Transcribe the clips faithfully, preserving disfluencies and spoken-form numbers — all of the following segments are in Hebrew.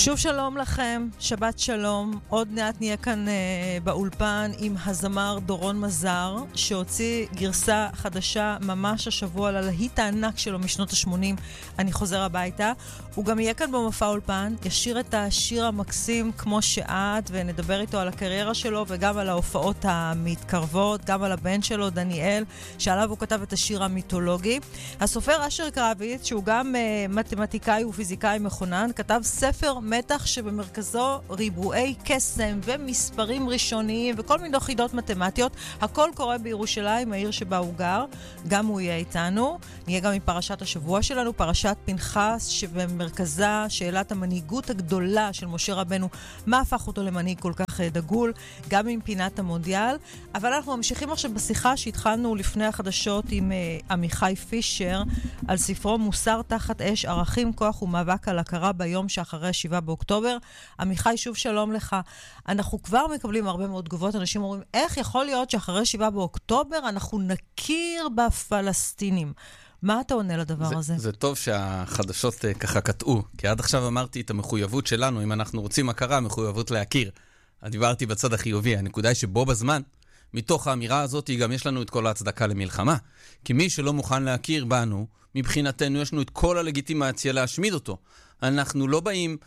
שוב שלום לכם, שבת שלום. עוד מעט נהיה כאן אה, באולפן עם הזמר דורון מזר, שהוציא גרסה חדשה ממש השבוע ללהיט הענק שלו משנות ה-שמונים, אני חוזר הביתה. הוא גם יהיה כאן במופע אולפן, ישיר את השיר המקסים כמו שאת, ונדבר איתו על הקריירה שלו וגם על ההופעות המתקרבות, גם על הבן שלו דניאל, שעליו הוא כתב את השיר המיתולוגי. הסופר אשר קרביץ, שהוא גם אה, מתמטיקאי ופיזיקאי מכונן, כתב ספר מתח שבמרכזו ריבועי קסם ומספרים ראשוניים וכל מיני חידות מתמטיות. הכל קורה בירושלים, העיר שבה הוא גר. גם הוא יהיה איתנו. נהיה גם עם פרשת השבוע שלנו, פרשת פנחס, שבמרכזה שאלת המנהיגות הגדולה של משה רבנו, מה הפך אותו למנהיג כל כך דגול, גם עם פינת המונדיאל. אבל אנחנו ממשיכים עכשיו בשיחה שהתחלנו לפני החדשות עם uh, עמיחי פישר, על ספרו מוסר תחת אש, ערכים, כוח ומאבק על הכרה ביום שאחרי שבעה באוקטובר. עמיחי, שוב שלום לך. אנחנו כבר מקבלים הרבה מאוד תגובות, אנשים אומרים, איך יכול להיות שאחרי שבעה באוקטובר אנחנו נכיר בפלסטינים? מה אתה עונה לדבר זה, הזה? זה טוב שהחדשות uh, ככה קטעו, כי עד עכשיו אמרתי את המחויבות שלנו, אם אנחנו רוצים הכרה, מחויבות להכיר. דיברתי בצד החיובי, הנקודה היא שבו בזמן, מתוך האמירה הזאת גם יש לנו את כל ההצדקה למלחמה. כי מי שלא מוכן להכיר בנו, מבחינתנו יש לנו את כל הלגיטימציה להשמיד אותו. אנחנו לא באים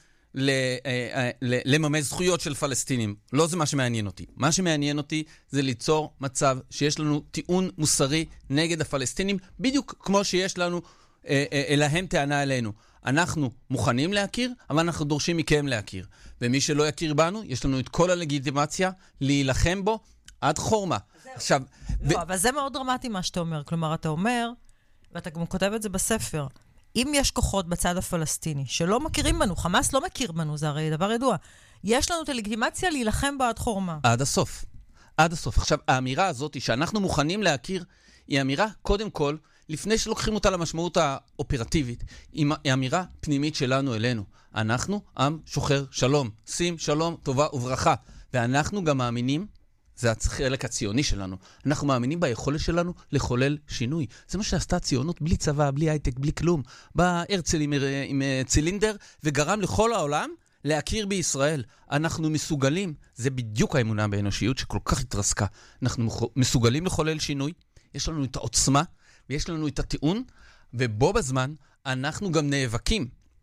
לממש זכויות של פלסטינים. לא זה מה שמעניין אותי. מה שמעניין אותי זה ליצור מצב שיש לנו טיעון מוסרי נגד הפלסטינים, בדיוק כמו שיש לנו להם טענה אלינו. אנחנו מוכנים להכיר, אבל אנחנו דורשים מכם להכיר. ומי שלא יכיר בנו, יש לנו את כל הלגיטימציה להילחם בו עד חורמה. עכשיו, לא, ו... אבל זה מאוד דרמטי מה שאתה אומר. כלומר, אתה אומר, ואתה גם כותב את זה בספר, אם יש כוחות בצד הפלסטיני שלא מכירים בנו, חמאס לא מכיר בנו, זה הרי דבר ידוע, יש לנו את הלגיטימציה להילחם בו עד חורמה. עד הסוף. עד הסוף. עכשיו, האמירה הזאת שאנחנו מוכנים להכיר, היא אמירה, קודם כל, לפני שלוקחים אותה למשמעות האופרטיבית, היא אמירה פנימית שלנו אלינו. אנחנו עם שוחר שלום, שים שלום, טובה וברכה. ואנחנו גם מאמינים, זה החלק הציוני שלנו, אנחנו מאמינים ביכולת שלנו לחולל שינוי. זה מה שעשתה הציונות בלי צבא, בלי הייטק, בלי כלום. בא הרצל עם, עם צילינדר וגרם לכל העולם להכיר בישראל. אנחנו מסוגלים, זה בדיוק האמונה באנושיות שכל כך התרסקה. אנחנו מסוגלים לחולל שינוי, יש לנו את העוצמה, ויש לנו את הטיעון, ובו בזמן אנחנו גם נאבקים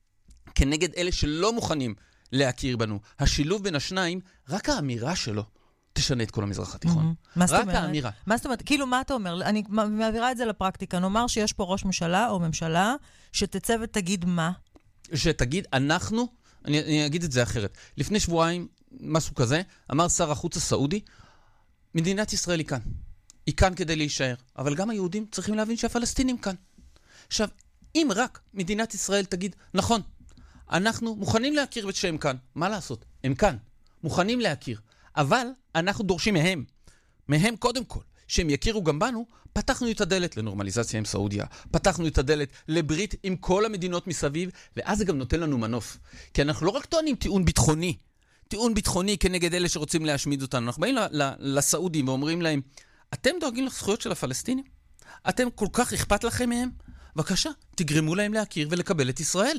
כנגד אלה שלא מוכנים להכיר בנו. השילוב בין השניים, רק האמירה שלו תשנה את כל המזרח התיכון. רק האמירה. מה זאת אומרת? כאילו, מה אתה אומר? אני מעבירה את זה לפרקטיקה. נאמר שיש פה ראש ממשלה או ממשלה שתצא ותגיד מה? שתגיד, אנחנו, אני, אני אגיד את זה אחרת. לפני שבועיים, משהו כזה, אמר שר החוץ הסעודי, מדינת ישראל היא כאן. היא כאן כדי להישאר. אבל גם היהודים צריכים להבין שהפלסטינים כאן. עכשיו, אם רק מדינת ישראל תגיד, נכון, אנחנו מוכנים להכיר שהם כאן. מה לעשות? הם כאן. מוכנים להכיר. אבל אנחנו דורשים מהם. מהם קודם כל. שהם יכירו גם בנו, פתחנו את הדלת לנורמליזציה עם סעודיה. פתחנו את הדלת לברית עם כל המדינות מסביב, ואז זה גם נותן לנו מנוף. כי אנחנו לא רק טוענים טיעון ביטחוני. טיעון ביטחוני כנגד אלה שרוצים להשמיד אותנו. אנחנו באים לסעודים ואומרים להם, אתם דואגים לזכויות של הפלסטינים? אתם כל כך אכפת לכם מהם? בבקשה, תגרמו להם להכיר ולקבל את ישראל.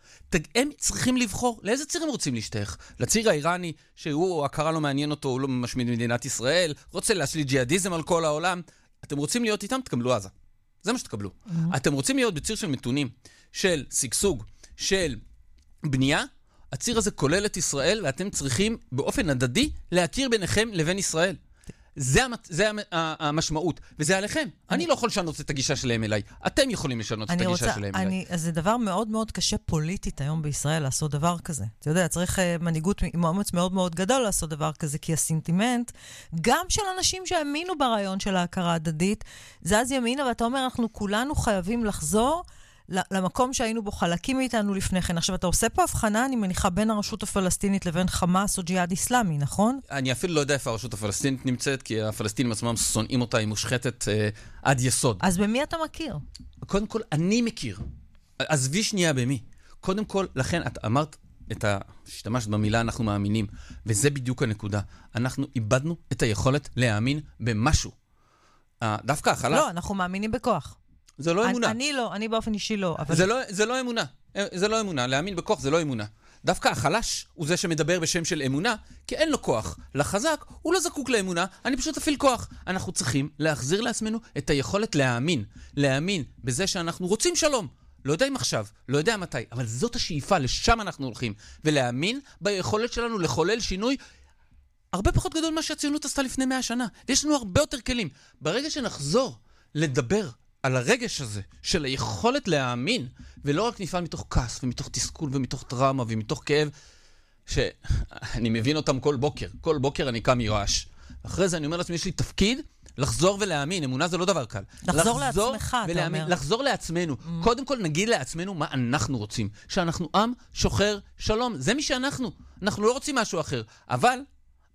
הם צריכים לבחור, לאיזה ציר הם רוצים להשתייך? לציר האיראני, שהוא, הכרה לא מעניין אותו, הוא לא משמיד מדינת ישראל, רוצה להשליט ג'יהאדיזם על כל העולם. אתם רוצים להיות איתם, תקבלו עזה. זה מה שתקבלו. Mm-hmm. אתם רוצים להיות בציר של מתונים, של סגסוג, של בנייה, הציר הזה כולל את ישראל, ואתם צריכים באופן הדדי להכיר ביניכם לבין ישראל. זה, זה המשמעות, וזה עליכם. אני לא יכול לשנות את הגישה שלהם אליי. אתם יכולים לשנות את הגישה שלהם אליי. אז זה דבר מאוד מאוד קשה פוליטית היום בישראל לעשות דבר כזה. אתה יודע, צריך מנהיגות עם מאמץ מאוד מאוד גדול לעשות דבר כזה, כי הסנטימנט, גם של אנשים שהאמינו ברעיון של ההכרה הדדית, זה אז ימינה, ואתה אומר, אנחנו כולנו חייבים לחזור למקום שהיינו בו חלקים מאיתנו לפני כן. עכשיו, אתה עושה פה הבחנה, אני מניחה, בין הרשות הפלסטינית לבין חמאס או ג'יהאד איסלאמי, נכון? אני אפילו לא יודע איפה הרשות הפלסטינית נמצאת, כי הפלסטינים עצמם שונאים אותה, היא מושחתת אה, עד יסוד. אז במי אתה מכיר? קודם כל, אני מכיר. עזבי שנייה במי. קודם כל, לכן, את אמרת את השתמשת במילה אנחנו מאמינים, וזה בדיוק הנקודה. אנחנו איבדנו את היכולת להאמין במשהו. דווקא החלה... לא, אנחנו מאמינים בכוח. זה לא אמונה. אני לא, אני באופן אישי לא. זה לא, זה לא אמונה. זה לא אמונה. להאמין בכוח זה לא אמונה. דווקא החלש הוא זה שמדבר בשם של אמונה, כי אין לו כוח. לחזק, הוא לא זקוק לאמונה, אני פשוט אפעיל כוח. אנחנו צריכים להחזיר לעצמנו את היכולת להאמין. להאמין בזה שאנחנו רוצים שלום. לא יודע אם עכשיו, לא יודע מתי, אבל זאת השאיפה, לשם אנחנו הולכים. ולהאמין ביכולת שלנו לחולל שינוי הרבה פחות גדול מה שהציונות עשתה לפני מאה שנה. ויש לנו הרבה יותר כלים. ברגע שנחזור לדבר על הרגש הזה של היכולת להאמין, ולא רק נפעל מתוך כעס ומתוך תסכול ומתוך טראומה ומתוך כאב, שאני מבין אותם כל בוקר. כל בוקר אני קם מיואש. אחרי זה אני אומר לעצמי, יש לי תפקיד לחזור ולהאמין. אמונה זה לא דבר קל. לחזור לעצמך, אתה אומר. לחזור לעצמנו. Mm. קודם כל נגיד לעצמנו מה אנחנו רוצים. שאנחנו עם שוחר שלום. זה מי שאנחנו. אנחנו לא רוצים משהו אחר. אבל